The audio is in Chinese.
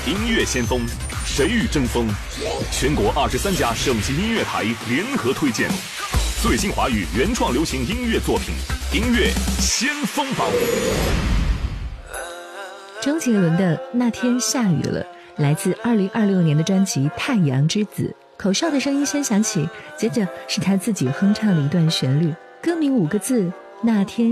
音乐先锋，谁与争锋？全国23家省级音乐台联合推荐最新华语原创流行音乐作品，音乐先锋榜。 周杰伦的《那天下雨了》来自2026年的专辑《太阳之子》，口哨的声音先响起，接着是他自己哼唱的一段旋律，歌名5个字：那天